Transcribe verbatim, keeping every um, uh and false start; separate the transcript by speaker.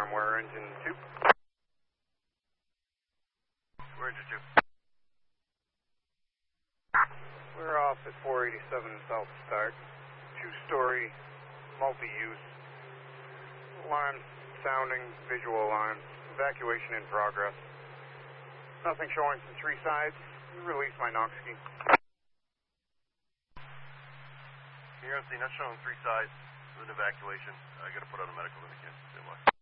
Speaker 1: firmware, engine two.
Speaker 2: We're engine two.
Speaker 1: We're off at four eighty-seven South Start. Two-story, multi-use. Alarm sounding, visual alarms. Evacuation in progress. Nothing showing from three sides. Release my knock ski.
Speaker 2: Here, I'm seeing not showing three sides with an evacuation. I got to put out a medical indication.